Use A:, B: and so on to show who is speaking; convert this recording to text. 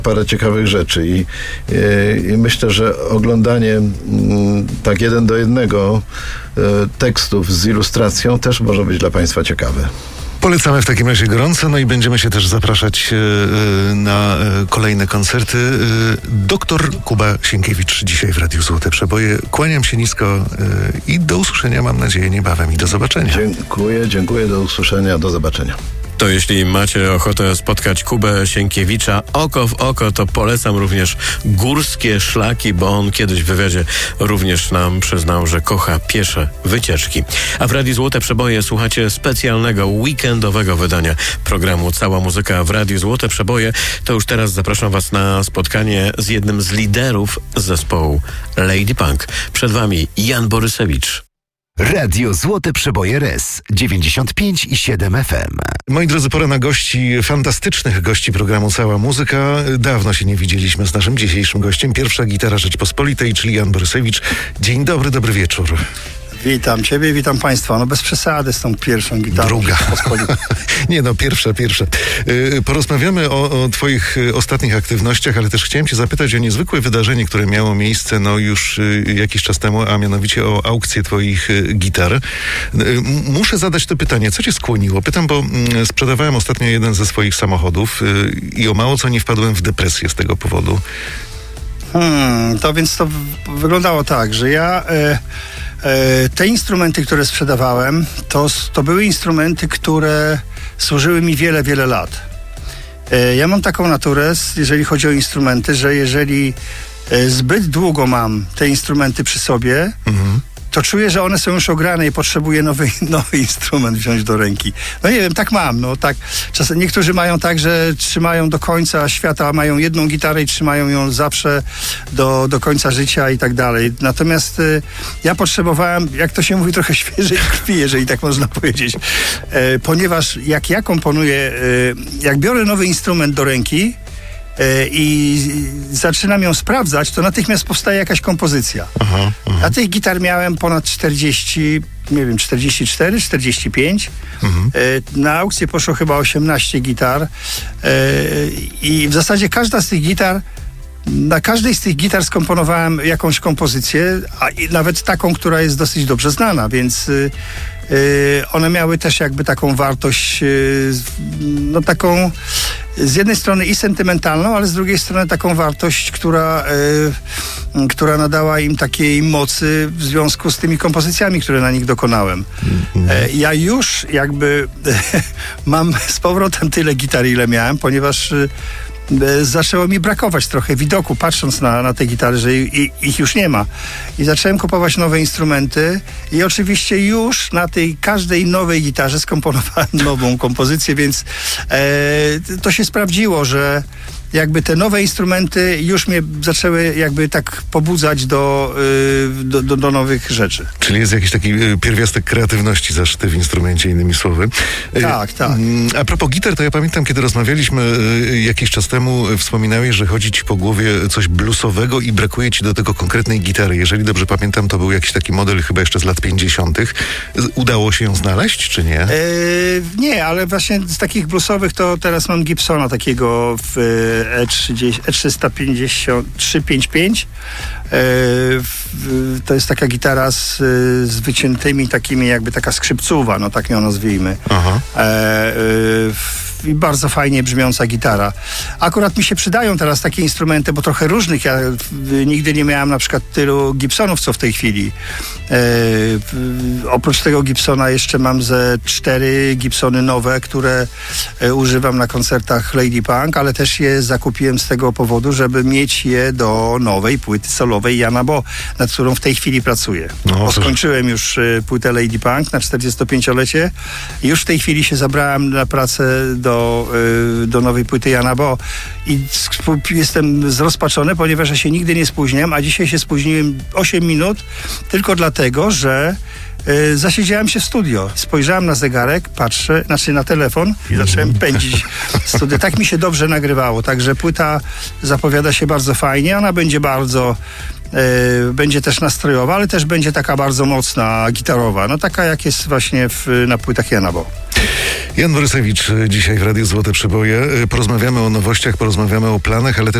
A: parę ciekawych rzeczy i myślę, że oglądanie tak 1:1 tekstów z ilustracją też może być dla Państwa ciekawe.
B: Polecamy w takim razie gorąco, no i będziemy się też zapraszać na kolejne koncerty. Doktor Kuba Sienkiewicz dzisiaj w Radiu Złote Przeboje. Kłaniam się nisko i do usłyszenia, mam nadzieję, niebawem i do zobaczenia.
A: Dziękuję, do usłyszenia, do zobaczenia.
C: To jeśli macie ochotę spotkać Kubę Sienkiewicza oko w oko, to polecam również górskie szlaki, bo on kiedyś w wywiadzie również nam przyznał, że kocha piesze wycieczki. A w Radiu Złote Przeboje słuchacie specjalnego, weekendowego wydania programu Cała Muzyka w Radiu Złote Przeboje. To już teraz zapraszam Was na spotkanie z jednym z liderów zespołu Lady Punk. Przed Wami Jan Borysewicz.
D: Radio Złote Przeboje RS 95,7 FM.
B: Moi drodzy, pora na gości, fantastycznych gości programu Cała Muzyka. Dawno się nie widzieliśmy z naszym dzisiejszym gościem. Pierwsza gitara Rzeczpospolitej, czyli Jan Borysewicz. Dzień dobry, dobry wieczór.
E: Witam Ciebie, witam Państwa. No bez przesady z tą pierwszą gitarą.
B: Druga. Nie no, pierwsza. Porozmawiamy o Twoich ostatnich aktywnościach, ale też chciałem Cię zapytać o niezwykłe wydarzenie, które miało miejsce już jakiś czas temu, a mianowicie o aukcję Twoich gitar. Muszę zadać to pytanie, co Cię skłoniło? Pytam, bo sprzedawałem ostatnio jeden ze swoich samochodów i o mało co nie wpadłem w depresję z tego powodu.
E: To wyglądało tak, że ja... te instrumenty, które sprzedawałem, to były instrumenty, które służyły mi wiele, wiele lat. Ja mam taką naturę, jeżeli chodzi o instrumenty, że jeżeli zbyt długo mam te instrumenty przy sobie, to czuję, że one są już ograne i potrzebuję nowy instrument wziąć do ręki. No nie wiem, tak mam. No tak. Czasem niektórzy mają tak, że trzymają do końca świata, mają jedną gitarę i trzymają ją zawsze do końca życia i tak dalej. Natomiast ja potrzebowałem, jak to się mówi, trochę świeżej krwi, jeżeli tak można powiedzieć. Ponieważ jak ja komponuję, jak biorę nowy instrument do ręki, i zaczynam ją sprawdzać, to natychmiast powstaje jakaś kompozycja. A tych gitar miałem ponad 40, nie wiem, 44, 45. Na aukcję poszło chyba 18 gitar. I w zasadzie na każdej z tych gitar skomponowałem jakąś kompozycję, a nawet taką, która jest dosyć dobrze znana, więc one miały też jakby taką wartość, no taką z jednej strony i sentymentalną, ale z drugiej strony taką wartość, która nadała im takiej mocy w związku z tymi kompozycjami, które na nich dokonałem. Ja już jakby mam z powrotem tyle gitar, ile miałem, ponieważ zaczęło mi brakować trochę widoku, patrząc na te gitary, że ich już nie ma. I zacząłem kupować nowe instrumenty i oczywiście już na tej każdej nowej gitarze skomponowałem nową kompozycję, więc to się sprawdziło, że jakby te nowe instrumenty już mnie zaczęły jakby tak pobudzać do nowych rzeczy.
B: Czyli jest jakiś taki pierwiastek kreatywności zaszyty w instrumencie, innymi słowy.
E: Tak.
B: A propos gitar, to ja pamiętam, kiedy rozmawialiśmy jakiś czas temu, wspominałeś, że chodzi ci po głowie coś bluesowego i brakuje ci do tego konkretnej gitary. Jeżeli dobrze pamiętam, to był jakiś taki model chyba jeszcze z lat 50. Udało się ją znaleźć, czy nie?
E: Nie, ale właśnie z takich bluesowych to teraz mam Gibsona takiego w E355. To jest taka gitara z wyciętymi takimi, jakby taka skrzypcowa, no tak ją nazwijmy. I bardzo fajnie brzmiąca gitara. Akurat mi się przydają teraz takie instrumenty, bo trochę różnych. Ja nigdy nie miałem na przykład tylu Gibsonów, co w tej chwili. Oprócz tego Gibsona jeszcze mam ze 4 Gibsony nowe, które używam na koncertach Lady Punk, ale też je zakupiłem z tego powodu, żeby mieć je do nowej płyty solowej Jana Bo, nad którą w tej chwili pracuję. Skończyłem już płytę Lady Punk na 45-lecie i już w tej chwili się zabrałem na pracę do nowej płyty Jana Bo i jestem zrozpaczony, ponieważ ja się nigdy nie spóźniam, a dzisiaj się spóźniłem 8 minut tylko dlatego, że zasiedziałem się w studio. Spojrzałem na zegarek, patrzę, na telefon i zacząłem pędzić studio. Tak mi się dobrze nagrywało, także płyta zapowiada się bardzo fajnie. Ona będzie będzie też nastrojowa, ale też będzie taka bardzo mocna, gitarowa. No taka jak jest właśnie na płytach Jana Bo.
B: Jan Borysewicz dzisiaj w Radiu Złote Przeboje. Porozmawiamy o nowościach, porozmawiamy o planach, ale też